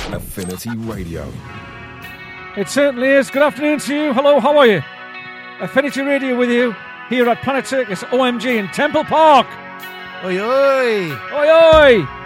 Affinity Radio. It certainly is. Good afternoon to you. Hello, how are you? Affinity Radio with you here at Planet Circus OMG in Temple Park. Oi, oi. Oi, oi.